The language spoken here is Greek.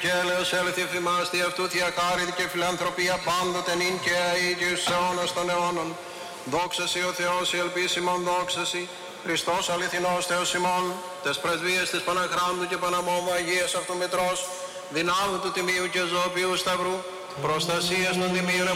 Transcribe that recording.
Και έλεος έλθει εφημάστη αυτού θεία χάρη και φιλανθρωπία πάντοτε νυν και αεί και εις αιώνας των αιώνων. Δόξα σοι ο Θεός, η ελπίς ημών, δόξα σοι, Χριστός αληθινός Θεός ημών, τες πρεσβείες της Παναχράντου και Παναμόμου Αγίας αυτού Μητρός, δυνάμου του Τιμίου και Ζωοποιού Σταυρού, προστασίας των Τιμίων